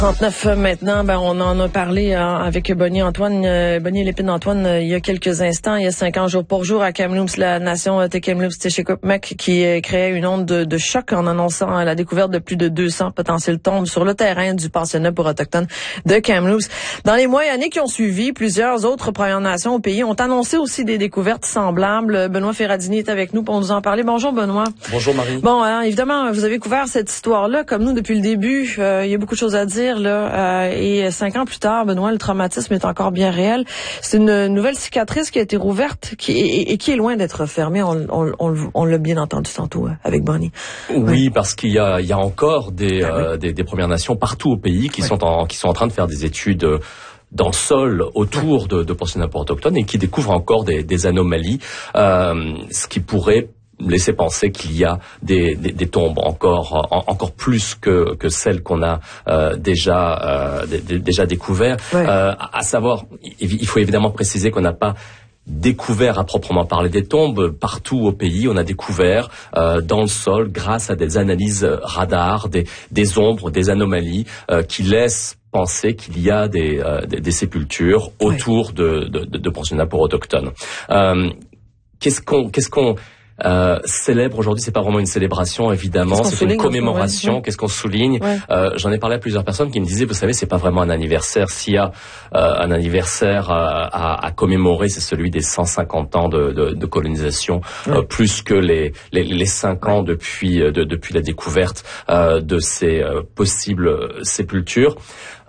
39 maintenant, on en a parlé avec Bonnie Lépine-Antoine il y a quelques instants, il y a 5 ans jour pour jour à Kamloops, la nation Te Kamloops Teshekupmek qui créait une onde de choc en annonçant la découverte de plus de 200 potentielles tombes sur le terrain du pensionnat pour autochtones de Kamloops. Dans les mois et années qui ont suivi, plusieurs autres Premières Nations au pays ont annoncé aussi des découvertes semblables. Benoît Ferradini est avec nous pour nous en parler. Bonjour Benoît. Bonjour Marie. Bon, évidemment, vous avez couvert cette histoire-là comme nous depuis le début. Il y a beaucoup de choses à dire. Et 5 ans plus tard, Benoît, le traumatisme est encore bien réel. C'est une nouvelle cicatrice qui a été rouverte qui est loin d'être fermée. On l'a bien entendu tantôt avec Bonnie. Oui, parce qu'il y a encore des Premières Nations partout au pays qui sont en train de faire des études dans le sol autour de pensionnats pour autochtones et qui découvrent encore des anomalies, ce qui pourrait laisser penser qu'il y a des tombes encore plus que celles qu'on a déjà découvert. Ouais. À savoir, il faut évidemment préciser qu'on n'a pas découvert à proprement parler des tombes partout au pays. On a découvert dans le sol, grâce à des analyses radar, des ombres, des anomalies qui laissent penser qu'il y a des sépultures autour de pensionnats pour autochtones. Qu'est-ce qu'on célèbre aujourd'hui? C'est pas vraiment une célébration, évidemment, c'est une commémoration. Qu'est-ce qu'on souligne? J'en ai parlé à plusieurs personnes qui me disaient, vous savez, c'est pas vraiment un anniversaire. S'il y a un anniversaire à commémorer, c'est celui des 150 ans de colonisation, plus que les 5 ans depuis la découverte de ces possibles sépultures.